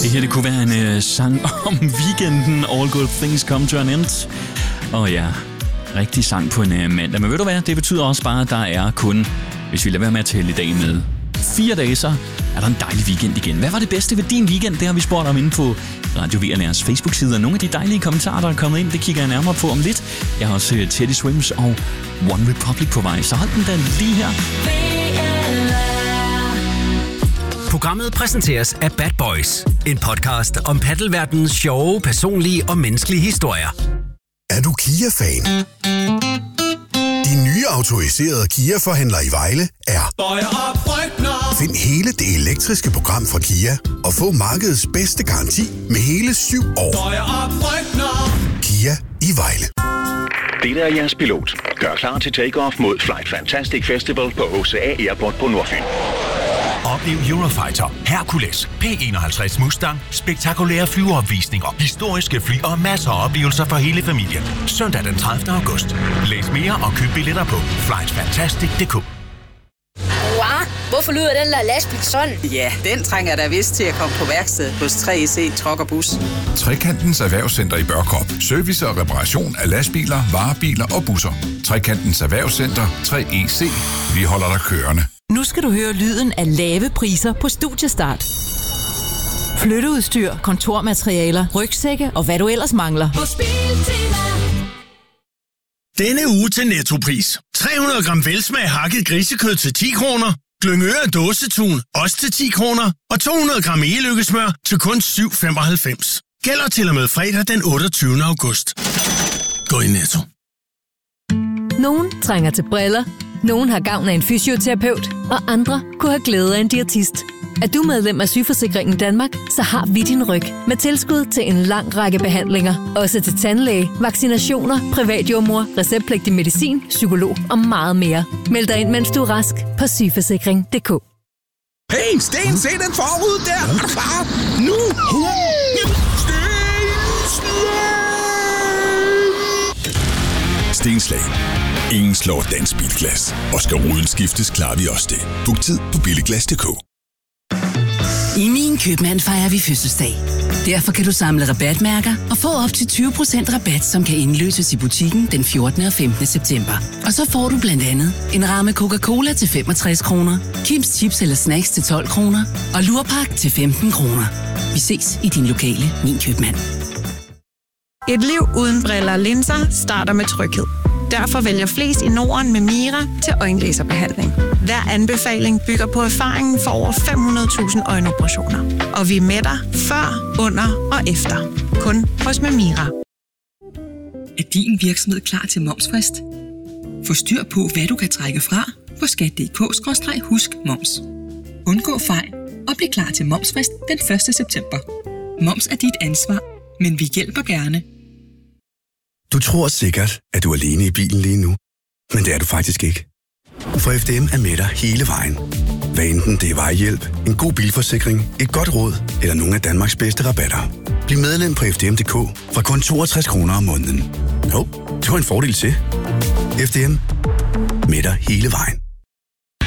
Det her, det kunne være en sang om weekenden. All good things come to an end. Og ja, rigtig sang på en mandag. Men ved du hvad, det betyder også bare, at der er kun, hvis vi lader være med at tælle i dag med 4 dage, så er der en dejlig weekend igen. Hvad var det bedste ved din weekend? Det har vi spurgt om inde på Radio VLR's Facebook-side. Og nogle af de dejlige kommentarer, der er kommet ind, det kigger jeg nærmere på om lidt. Jeg har også Teddy Swims og One Republic på vej, så hold den da lige her. Programmet præsenteres af Bad Boys, en podcast om paddelverdenens sjove, personlige og menneskelige historier. Er du Kia-fan? De nye autoriserede Kia-forhandlere i Vejle er Find hele det elektriske program fra Kia og få markedets bedste garanti med hele 7 år. Kia i Vejle. Det er jeres pilot. Gør klar til take-off mod Flight Fantastic Festival på HCA Airport på Nordfyn. Oplev Eurofighter, Hercules, P51 Mustang, spektakulære flyveopvisninger, historiske fly og masser af oplevelser for hele familien. Søndag den 30. august. Læs mere og køb billetter på flightfantastic.dk. Hvorfor lyder den der lastbil sådan? Ja, den trænger da vist til at komme på værksted hos 3EC Truck og Bus. Trekantens Erhvervscenter i Børkop. Service og reparation af lastbiler, varebiler og busser. Trekantens Erhvervscenter 3EC. Vi holder dig kørende. Nu skal du høre lyden af lave priser på Studiestart. Flytteudstyr, kontormaterialer, rygsække og hvad du ellers mangler. Denne uge til Nettopris. 300 gram velsmag hakket grisekød til 10 kroner. Glyngøre dåsetun, også til 10 kroner. Og 200 gram e-lykkesmør til kun 7,95. Gælder til og med fredag den 28. august. Gå i Netto. Nogen trænger til briller. Nogen har gavn af en fysioterapeut, og andre kunne have glæde af en diætist. Er du medlem af Sygeforsikringen Danmark, så har vi din ryg med tilskud til en lang række behandlinger. Også til tandlæge, vaccinationer, privatjordmor, receptpligtig medicin, psykolog og meget mere. Meld dig ind, mens du er rask på sygeforsikring.dk. Hey, Sten, se den forud der! Er du klar? Nu! Stenslag. Ingen slår dansk bilglas. Og skal ruden skiftes, klarer vi også det. Book tid på billiglas.dk. I Min Købmand fejrer vi fødselsdag. Derfor kan du samle rabatmærker og få op til 20% rabat, som kan indløses i butikken den 14. og 15. september. Og så får du blandt andet en ramme Coca-Cola til 65 kroner, Kims Chips eller Snacks til 12 kroner og Lurpak til 15 kroner. Vi ses i din lokale Min Købmand. Et liv uden briller og linser starter med tryghed. Derfor vælger flest i Norden med Mira til øjenlaserbehandling. Hver anbefaling bygger på erfaringen for over 500.000 øjenoperationer. Og vi er med dig før, under og efter. Kun hos Mira. Er din virksomhed klar til momsfrist? Få styr på, hvad du kan trække fra på skat.dk/husk-moms. Undgå fejl og bliv klar til momsfrist den 1. september. Moms er dit ansvar, men vi hjælper gerne. Du tror sikkert, at du er alene i bilen lige nu, men det er du faktisk ikke. For FDM er med dig hele vejen. Hvad enten det er vejhjælp, en god bilforsikring, et godt råd eller nogle af Danmarks bedste rabatter. Bliv medlem på FDM.dk fra kun 62 kroner om måneden. Jo, det var en fordel til. FDM med dig hele vejen.